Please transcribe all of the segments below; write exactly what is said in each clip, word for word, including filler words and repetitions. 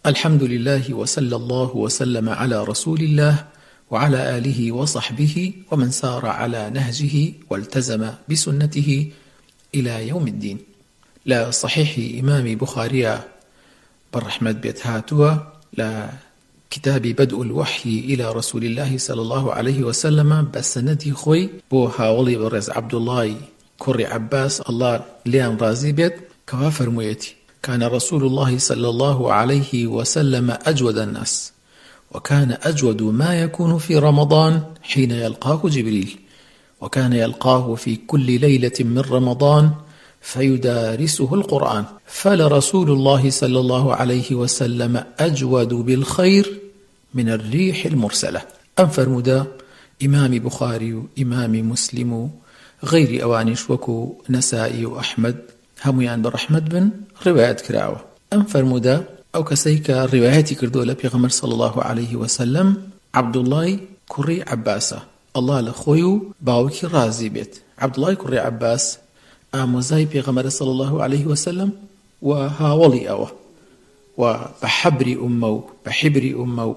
الحمد لله وصلى الله وسلم على رسول الله وعلى آله وصحبه ومن سار على نهجه والتزم بسنته إلى يوم الدين. لا صحيح إمام بخاري بالرحمة بيت هاتوا لا كتاب بدء الوحي إلى رسول الله صلى الله عليه وسلم بسندي خوي بوها ولي برز عبد الله كري عباس الله ليان رازي بيت كوافر مويتي كان رسول الله صلى الله عليه وسلم أجود الناس، وكان أجود ما يكون في رمضان حين يلقاه جبريل، وكان يلقاه في كل ليلة من رمضان فيدارسه القرآن، فلرسول الله صلى الله عليه وسلم أجود بالخير من الريح المرسلة. أنفر مدى إمام بخاري إمام مسلم غير أوانش وكو نسائي وأحمد هميان برحمة بن روايات كراوة. أنفر مدى أو كسيك رواياتي كردو لبيغمر صلى الله عليه وسلم عبد الله كري عباسة الله لخويو باوكي رازي بيت. عبد الله كري عباس آموزاي بيغمر صلى الله عليه وسلم وهاولي أوه وبحبري أمو بحبري أمو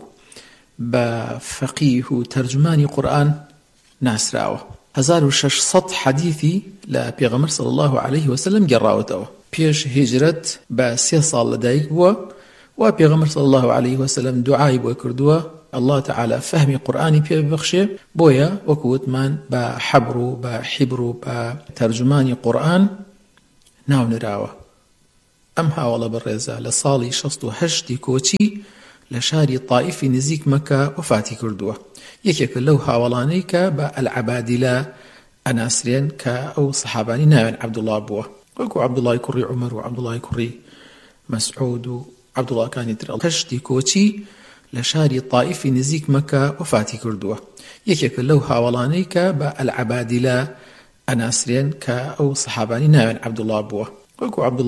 بفقيه ترجماني قرآن ناس راوة هزار وشش صد حديثي لبيغمر صلى الله عليه وسلم جراوته بيش هجرت بسي صال لديك بوا وبيغمر صلى الله عليه وسلم دعاي بوا كردوا الله تعالى فهمي قرآني بي بخشي بويا وكوت من بحبرو بحبرو بترجماني قرآن ناو نراوة أمها والله بالرزا لصالي شصتو هشتي كوتي لشاري طائف نزيك مكة وفاتي كردوا يكيك لو هاولانيك بالعبادلة أناسرين كأو صحاباني ناوين عبد الله بوا وكو عبد الله يكري عمر وعبد الله يكري مسعود وعبد الله كان يترى هشتي كوتي لشاري طائف نزيك مكة وفاتي كردوا يكيك لو هاولانيك بالعبادلة أناسرين كأو صحاباني ناوين عبد الله بوا وكو عبد